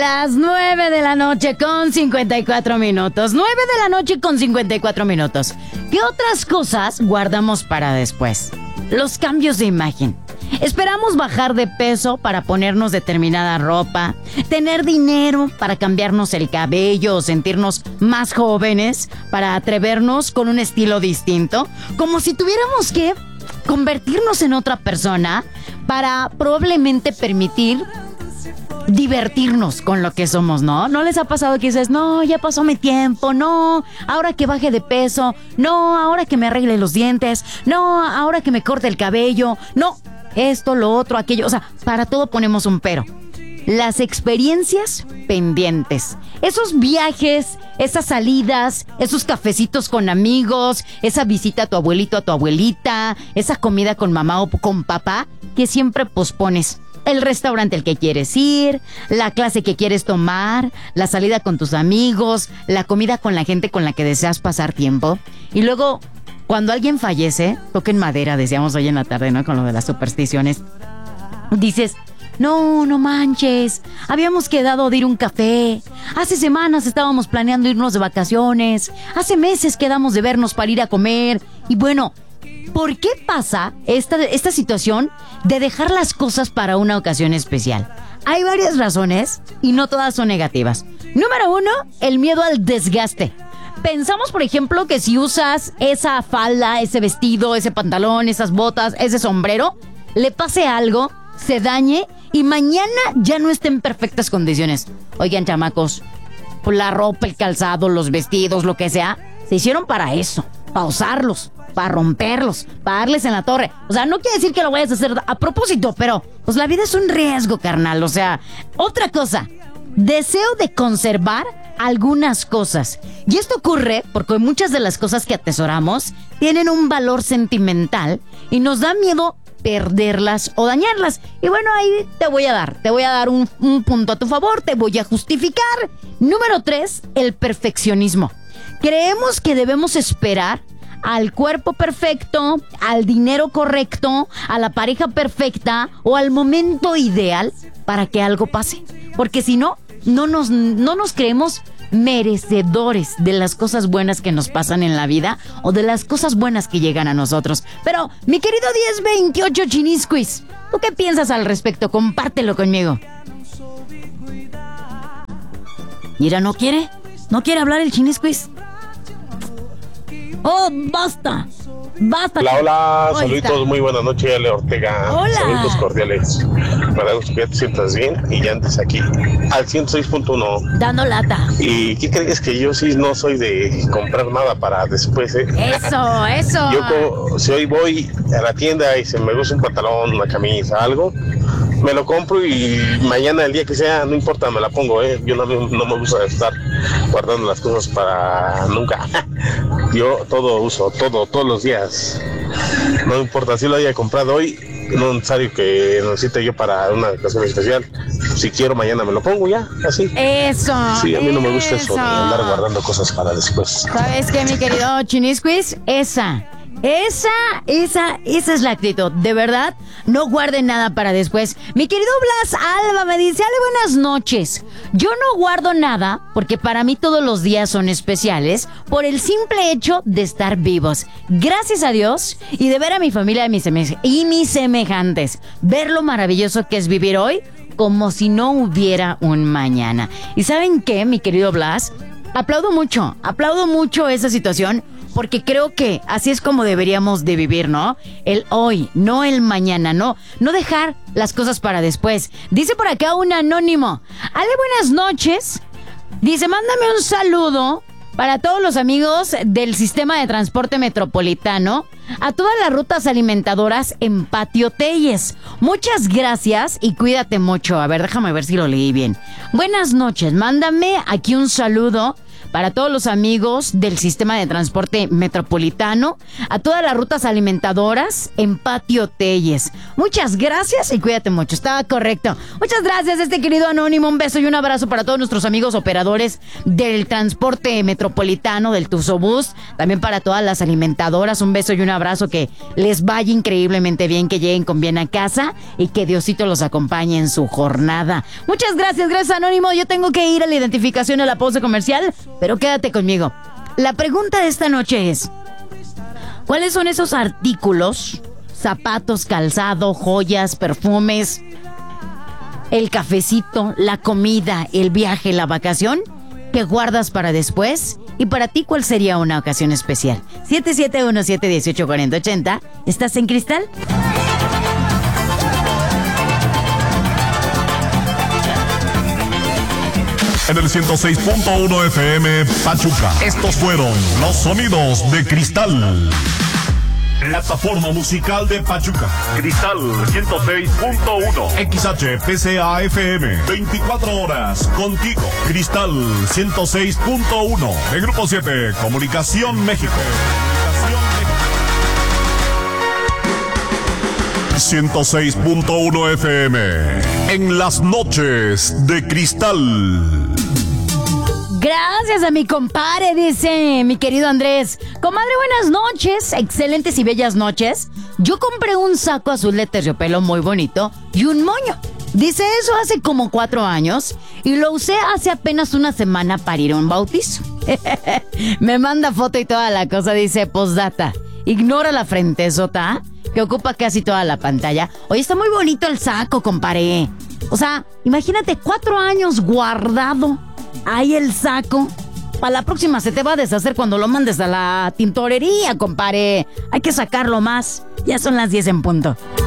Las 9 de la noche con 54 minutos. 9 de la noche con 54 minutos. ¿Qué otras cosas guardamos para después? Los cambios de imagen. Esperamos bajar de peso para ponernos determinada ropa, tener dinero para cambiarnos el cabello o sentirnos más jóvenes, para atrevernos con un estilo distinto, como si tuviéramos que convertirnos en otra persona para probablemente permitir divertirnos con lo que somos, ¿no? ¿No les ha pasado que dices, no, ya pasó mi tiempo, no, ahora que baje de peso, no, ahora que me arregle los dientes, no, ahora que me corte el cabello, no, esto, lo otro, aquello, o sea, para todo ponemos un pero. Las experiencias pendientes, esos viajes, esas salidas, esos cafecitos con amigos, esa visita a tu abuelito, a tu abuelita, esa comida con mamá o con papá que siempre pospones. El restaurante al que quieres ir, la clase que quieres tomar, la salida con tus amigos, la comida con la gente con la que deseas pasar tiempo. Y luego, cuando alguien fallece, toquen madera, decíamos hoy en la tarde, ¿no? Con lo de las supersticiones. Dices, no manches, habíamos quedado de ir a un café. Hace semanas estábamos planeando irnos de vacaciones. Hace meses quedamos de vernos para ir a comer. Y bueno, ¿por qué pasa esta situación de dejar las cosas para una ocasión especial? Hay varias razones y no todas son negativas. Número 1, el miedo al desgaste. Pensamos, por ejemplo, que si usas esa falda, ese vestido, ese pantalón, esas botas, ese sombrero, le pase algo, se dañe y mañana ya no esté en perfectas condiciones. Oigan, chamacos, pues la ropa, el calzado, los vestidos, lo que sea, se hicieron para eso, para usarlos, para romperlos, para darles en la torre. O sea, no quiere decir que lo vayas a hacer a propósito, pero pues la vida es un riesgo, carnal. O sea, otra cosa, deseo de conservar algunas cosas. Y esto ocurre porque muchas de las cosas que atesoramos tienen un valor sentimental y nos da miedo perderlas o dañarlas. Y bueno, ahí te voy a dar un punto a tu favor, te voy a justificar. Número 3, el perfeccionismo. Creemos que debemos esperar al cuerpo perfecto, al dinero correcto, a la pareja perfecta o al momento ideal para que algo pase. Porque si no, no nos creemos merecedores de las cosas buenas que nos pasan en la vida o de las cosas buenas que llegan a nosotros. Pero, mi querido 1028 Chinisquis, ¿tú qué piensas al respecto? Compártelo conmigo. Mira, ¿no quiere hablar el Chinisquis? ¡Oh, basta! Hola, saluditos, muy buenas noches, Ale Ortega. Hola. Saludos cordiales. Para que te sientas bien y ya antes aquí al 106.1. Dando lata. ¿Y qué crees? Que yo sí no soy de comprar nada para después, ¿eh? Eso. Yo si hoy voy a la tienda y se me gusta un pantalón, una camisa, algo, me lo compro y mañana, el día que sea, no importa, me la pongo, ¿eh? Yo no me gusta estar guardando las cosas para nunca. Yo todo uso, todos los días. No importa si lo haya comprado hoy, no es necesario que necesite yo para una ocasión especial. Si quiero, mañana me lo pongo ya, así. Eso. Sí, a mí no me gusta eso de andar guardando cosas para después. ¿Sabes qué, mi querido Chinisquis? Esa es la actitud. De verdad, no guarden nada para después. Mi querido Blas Alba me dice, Ale, buenas noches. Yo no guardo nada porque para mí todos los días son especiales por el simple hecho de estar vivos. Gracias a Dios y de ver a mi familia y mis semejantes. Ver lo maravilloso que es vivir hoy como si no hubiera un mañana. ¿Y saben qué, mi querido Blas? Aplaudo mucho esa situación porque creo que así es como deberíamos de vivir, ¿no? El hoy, no el mañana, no dejar las cosas para después. Dice por acá un anónimo, Ale, buenas noches. Dice, mándame un saludo para todos los amigos del sistema de transporte metropolitano, a todas las rutas alimentadoras en Patio Telles. Muchas gracias y cuídate mucho. A ver, déjame ver si lo leí bien. Buenas noches, mándame aquí un saludo para todos los amigos del sistema de transporte metropolitano, a todas las rutas alimentadoras en Patio Telles. Muchas gracias y cuídate mucho. Estaba correcto. Muchas gracias, querido anónimo. Un beso y un abrazo para todos nuestros amigos operadores del transporte metropolitano, del Tusobús. También para todas las alimentadoras. Un beso y un abrazo. Que les vaya increíblemente bien, que lleguen con bien a casa y que Diosito los acompañe en su jornada. Muchas gracias, anónimo. Yo tengo que ir a la identificación, a la pausa comercial, pero quédate conmigo. La pregunta de esta noche es: ¿cuáles son esos artículos, zapatos, calzado, joyas, perfumes, el cafecito, la comida, el viaje, la vacación, que guardas para después? Y para ti, ¿cuál sería una ocasión especial? 771-718-4080. ¿Estás en Cristal? En el 106.1 FM Pachuca. Estos fueron los sonidos de Cristal. Plataforma musical de Pachuca. Cristal 106.1. XHPCA FM. 24 horas contigo. Cristal 106.1. De Grupo 7. Comunicación México. 106.1 FM. En las noches de Cristal. Gracias a mi compadre, dice mi querido Andrés. Comadre, buenas noches, excelentes y bellas noches. Yo compré un saco azul de terciopelo muy bonito y un moño. Dice eso hace como 4 años y lo usé hace apenas una semana para ir a un bautizo. Me manda foto y toda la cosa, dice postdata. Ignora la frentezota que ocupa casi toda la pantalla. Oye, está muy bonito el saco, compadre. O sea, imagínate 4 años guardado. Ahí el saco. Para la próxima se te va a deshacer cuando lo mandes a la tintorería, compadre. Hay que sacarlo más. Ya son las 10 en punto.